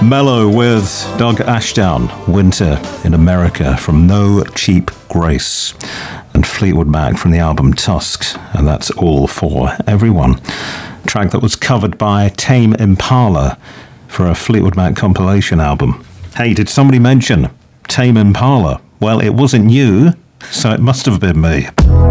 Mellow with Doug Ashdown, Winter in America from No Cheap Grace, and Fleetwood Mac from the album Tusk, and that's All for Everyone. A track that was covered by Tame Impala for a Fleetwood Mac compilation album. Hey, did somebody mention Tame Impala? Well, it wasn't you, so it must have been me.